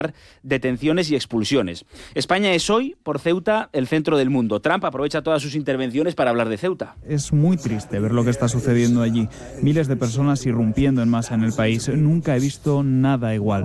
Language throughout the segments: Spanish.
detenciones y expulsiones. España es hoy, por Ceuta, el centro del mundo. Trump aprovecha todas sus intervenciones para hablar de Ceuta. Es muy triste ver lo que está sucediendo allí. Miles de personas irrumpiendo en masa en el país. Nunca he visto nada igual.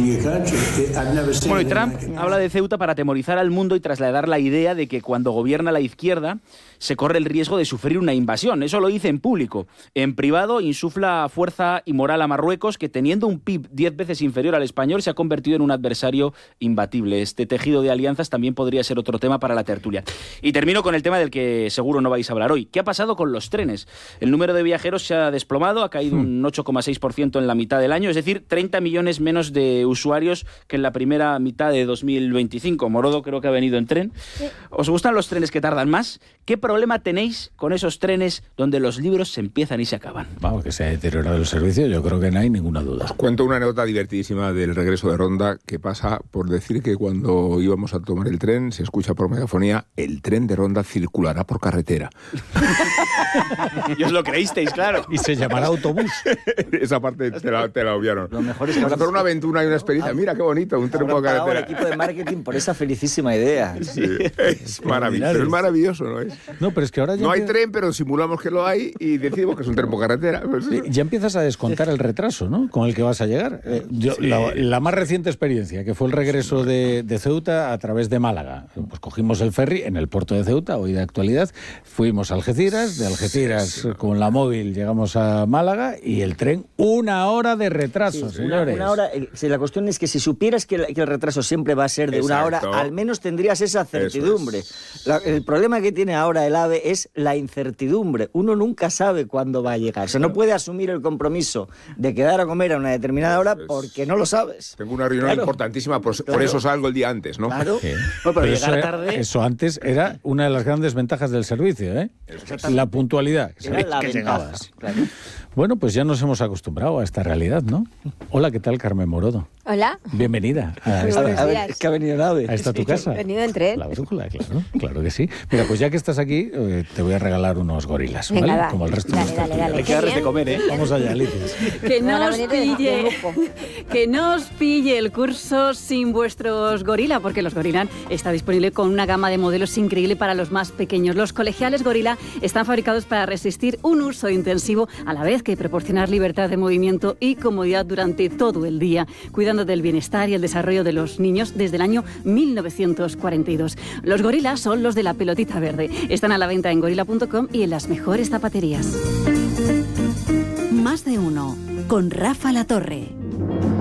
Bueno, y Trump habla de Ceuta para atemorizar al mundo y trasladar la idea de que cuando gobierna la izquierda se corre el riesgo de sufrir una invasión. Eso lo dice en público. En privado insufla fuerza y moral a Marruecos, que teniendo un PIB 10 veces inferior al español se ha convertido en un adversario imbatible. Este tejido de alianzas también podría ser otro tema para la tertulia. Y termino con el tema del que seguro no vais a hablar hoy. ¿Qué ha pasado con los trenes? El número de viajeros se ha desplomado, ha caído un 8,6% en la mitad del año, es decir, 30 millones menos de usuarios que en la primera mitad de 2025. Morodo creo que ha venido en tren. Sí. ¿Os gustan los trenes que tardan más? ¿Qué problema tenéis con esos trenes donde los libros se empiezan y se acaban? Vamos, que se ha deteriorado el servicio, yo creo que no hay ninguna duda. Os cuento una anécdota divertidísima del regreso de Ronda, que pasa por decir que cuando íbamos a tomar el tren se escucha por megafonía: el tren de Ronda circulará por carretera. Y os lo creísteis, claro. Y se llamará autobús. Esa parte te la obviaron. Lo mejor es que vamos a hacer una aventura y una experiencia. Mira qué bonito, un tren por carretera. El equipo de marketing por esa felicísima idea. Sí, es maravilloso. Pero es maravilloso, ¿no es? No, pero es que ahora ya no hay tren, pero simulamos que lo hay y decidimos que es un tren por carretera. Pues sí, ya empiezas a descontar el retraso, ¿no? Con el que vas a llegar. La más reciente experiencia, que fue el regreso de Ceuta a través de Málaga. Pues cogimos el ferry en el puerto de Ceuta, hoy de actualidad, fuimos a Algeciras, de Algeciras con la móvil llegamos a Málaga y el tren 1 hora de retraso, señores. Una hora. La cuestión es que si supieras que el retraso siempre va a ser de 1 hora, al menos tendrías esa certidumbre. El problema que tiene ahora el AVE es la incertidumbre. Uno nunca sabe cuándo va a llegar. O sea, no puede asumir el compromiso de quedar a comer a una determinada hora porque no lo sabes. Tengo una reunión importantísima, por eso salgo el día antes, ¿no? Claro. Sí. Bueno, pero llegar tarde... Eso antes era una de las grandes ventajas del servicio, ¿eh? La puntualidad. Que llegabas. Claro. Bueno, pues ya nos hemos acostumbrado a esta realidad, ¿no? Hola, ¿qué tal, Carmen Morodo? Hola. Bienvenida. Es que ha venido nave. A esta tu casa. He venido en tren. La brújula, claro que sí. Mira, pues ya que estás aquí, te voy a regalar unos gorilas, ¿vale? Venga, como el resto de nuestra dale. Hay que darles de comer, ¿eh? Vamos allá, Alicia. Que no os pille el curso sin vuestros gorila, porque los Gorilla está disponible con una gama de modelos increíble para los más pequeños. Los colegiales Gorilla están fabricados para resistir un uso intensivo a la vez que proporcionar libertad de movimiento y comodidad durante todo el día, cuidando del bienestar y el desarrollo de los niños desde el año 1942. Los Gorilla son los de la pelotita verde. Están a la venta en gorilla.com y en las mejores zapaterías. Más de uno, con Rafa Latorre.